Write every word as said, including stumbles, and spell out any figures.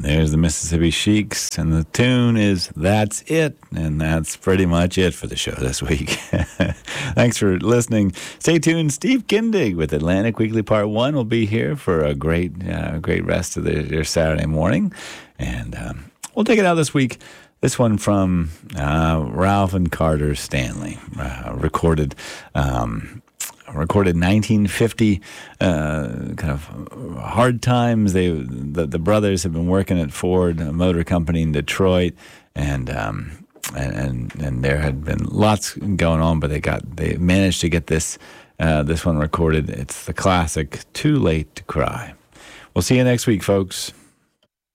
There's the Mississippi Sheiks, and the tune is That's It. And that's pretty much it for the show this week. Thanks for listening. Stay tuned. Steve Kindig with Atlantic Weekly Part one will be here for a great uh, great rest of the, your Saturday morning. And um, we'll take it out this week. This one from uh, Ralph and Carter Stanley, uh, recorded... Um, Recorded nineteen fifty, uh, kind of hard times. They the, the brothers have been working at Ford Motor Company in Detroit, and um, and, and and there had been lots going on, but they got they managed to get this uh, this one recorded. It's the classic "Too Late to Cry." We'll see you next week, folks.